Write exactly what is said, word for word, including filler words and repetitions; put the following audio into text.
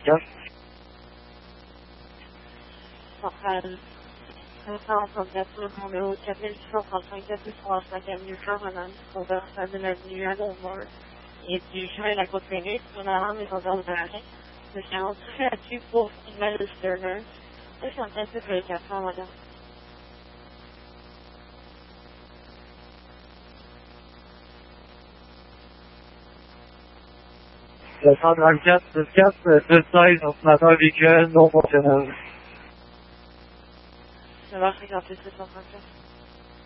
vingt-quatre. Centrale. Référence en voiture numéro quatre mille six cent trente-cinq quatre cent trente-cinq avenue Florent, conversion de l'avenue à Longmont et du chemin de la Côte-Pénus, sur la rame des ententes de la Rhin. Je suis entré là-dessus pour Ismaël Sterner. Je suis en train de faire les quatre ans, madame. Le cent vingt-quatre, deux quatre, deux seize, ordinateur véhicule non fonctionnel. neuf heures cinquante-huit, deux cent trente-quatre.